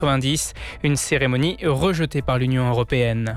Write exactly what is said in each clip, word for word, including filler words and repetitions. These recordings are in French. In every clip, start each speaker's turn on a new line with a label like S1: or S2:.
S1: quatre-vingt-dix, une cérémonie rejetée par l'Union européenne.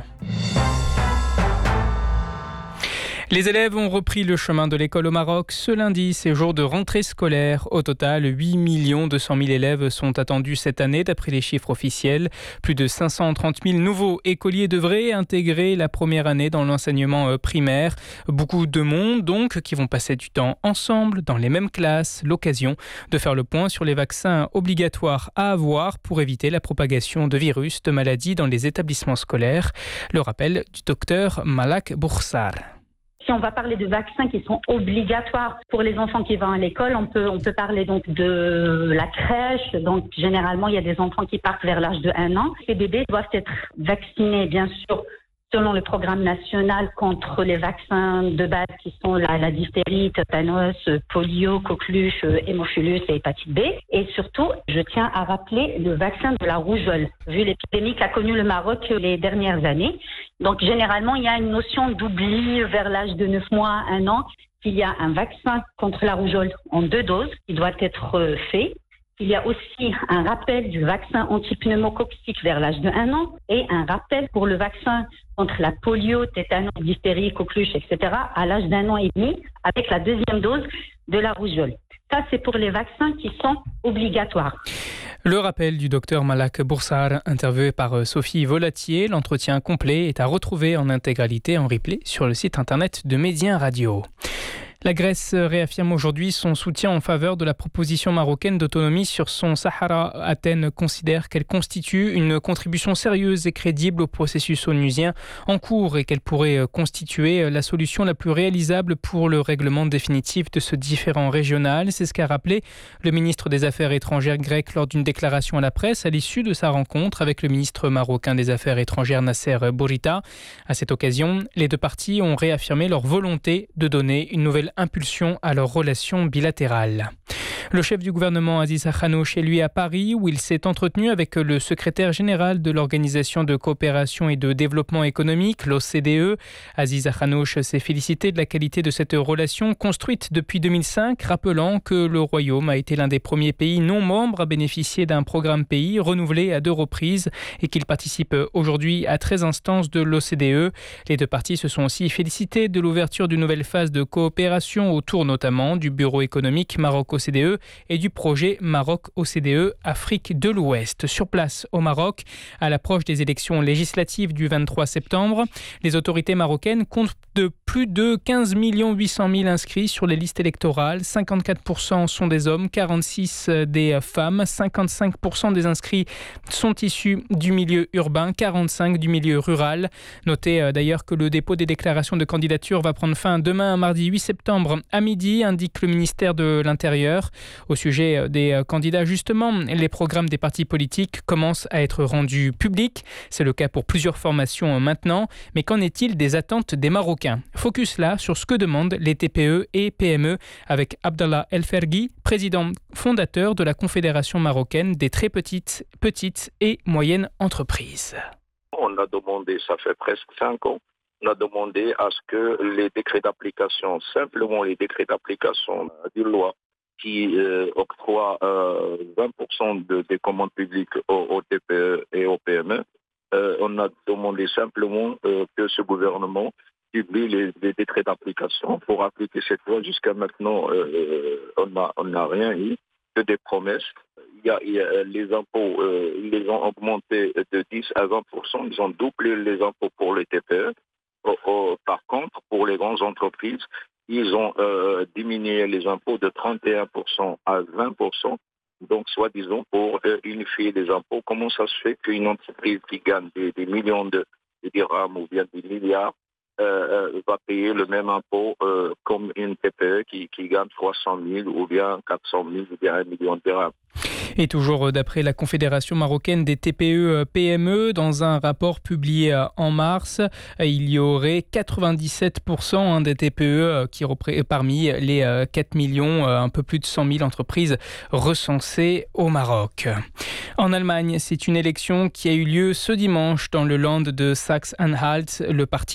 S1: Les élèves ont repris le chemin de l'école au Maroc. Ce lundi, c'est jour de rentrée scolaire. Au total, huit millions deux cent mille élèves sont attendus cette année, d'après les chiffres officiels. Plus de cinq cent trente mille nouveaux écoliers devraient intégrer la première année dans l'enseignement primaire. Beaucoup de monde, donc, qui vont passer du temps ensemble, dans les mêmes classes. L'occasion de faire le point sur les vaccins obligatoires à avoir pour éviter la propagation de virus, de maladies dans les établissements scolaires. Le rappel du docteur Malak Boursar.
S2: Si on va parler de vaccins qui sont obligatoires pour les enfants qui vont à l'école, on peut, on peut parler donc de la crèche. Donc, généralement, il y a des enfants qui partent vers l'âge de un an. Ces bébés doivent être vaccinés, bien sûr, selon le programme national contre les vaccins de base qui sont la, la diphtérie, tétanos, polio, coqueluche, hémophilus et hépatite B. Et surtout, je tiens à rappeler le vaccin de la rougeole, vu l'épidémie qu'a connue le Maroc les dernières années. Donc, généralement, il y a une notion d'oubli vers l'âge de neuf mois, un an, qu'il y a un vaccin contre la rougeole en deux doses qui doit être fait. Il y a aussi un rappel du vaccin antipneumococcique vers l'âge de un an et un rappel pour le vaccin contre la polio, tétanos, diphtérie, coqueluche, et cetera à l'âge d'un an et demi avec la deuxième dose de la rougeole. Ça, c'est pour les vaccins qui sont obligatoires.
S1: Le rappel du docteur Malak Boursar, interviewé par Sophie Volatier. L'entretien complet est à retrouver en intégralité en replay sur le site internet de Médien Radio. La Grèce réaffirme aujourd'hui son soutien en faveur de la proposition marocaine d'autonomie sur son Sahara. Athènes considère qu'elle constitue une contribution sérieuse et crédible au processus onusien en cours et qu'elle pourrait constituer la solution la plus réalisable pour le règlement définitif de ce différend régional. C'est ce qu'a rappelé le ministre des Affaires étrangères grec lors d'une déclaration à la presse à l'issue de sa rencontre avec le ministre marocain des Affaires étrangères Nasser Bourita. À cette occasion, les deux parties ont réaffirmé leur volonté de donner une nouvelle impulsion à leurs relations bilatérales. Le chef du gouvernement Aziz Akhanouch est lui à Paris où il s'est entretenu avec le secrétaire général de l'Organisation de coopération et de développement économique, l'O C D E. Aziz Akhanouch s'est félicité de la qualité de cette relation construite depuis deux mille cinq, rappelant que le Royaume a été l'un des premiers pays non membres à bénéficier d'un programme pays renouvelé à deux reprises et qu'il participe aujourd'hui à treize instances de l'O C D E. Les deux parties se sont aussi félicitées de l'ouverture d'une nouvelle phase de coopération autour notamment du bureau économique Maroc-O C D E et du projet Maroc-O C D E Afrique de l'Ouest. Sur place au Maroc, à l'approche des élections législatives du vingt-trois septembre, les autorités marocaines comptent de plus de quinze millions huit cent mille inscrits sur les listes électorales. cinquante-quatre pour cent sont des hommes, quarante-six pour cent des femmes, cinquante-cinq pour cent des inscrits sont issus du milieu urbain, quarante-cinq pour cent du milieu rural. Notez d'ailleurs que le dépôt des déclarations de candidature va prendre fin demain, mardi huit septembre à midi, indique le ministère de l'Intérieur. Au sujet des candidats, justement, les programmes des partis politiques commencent à être rendus publics. C'est le cas pour plusieurs formations maintenant. Mais qu'en est-il des attentes des Marocains ? Focus là sur ce que demandent les T P E et P M E avec Abdallah El Ferghi, président fondateur de la Confédération marocaine des très petites, petites et moyennes entreprises.
S3: On a demandé, ça fait presque cinq ans, on a demandé à ce que les décrets d'application, simplement les décrets d'application d'une loi qui euh, octroie euh, vingt pour cent de, des commandes publiques aux, aux T P E et aux P M E, euh, on a demandé simplement euh, que ce gouvernement publie les, les décrets d'application pour appliquer cette loi. Jusqu'à maintenant, euh, on n'a on n'a rien eu, que des promesses. Il y a, il y a les impôts, euh, ils les ont augmentés de dix à vingt pour cent, ils ont doublé les impôts pour les T P E. Oh, oh, par contre, pour les grandes entreprises, ils ont euh, diminué les impôts de trente et un pour cent à vingt pour cent, donc soi-disant pour euh, unifier les impôts. Comment ça se fait qu'une entreprise qui gagne des, des millions de, de dirhams ou bien des milliards euh, euh, va payer le même impôt euh, comme une T P E qui, qui gagne trois cent mille ou bien quatre cent mille ou bien un million de dirhams?
S1: Et toujours d'après la Confédération marocaine des T P E P M E, dans un rapport publié en mars, il y aurait quatre-vingt-dix-sept pour cent des T P E qui parmi les quatre millions, un peu plus de cent mille entreprises recensées au Maroc. En Allemagne, c'est une élection qui a eu lieu ce dimanche dans le land de Saxe-Anhalt. Le parti de l'alternative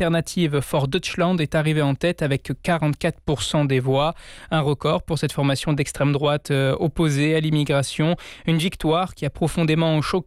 S1: Alternative for Deutschland est arrivée en tête avec quarante-quatre pour cent des voix. Un record pour cette formation d'extrême droite opposée à l'immigration. Une victoire qui a profondément choqué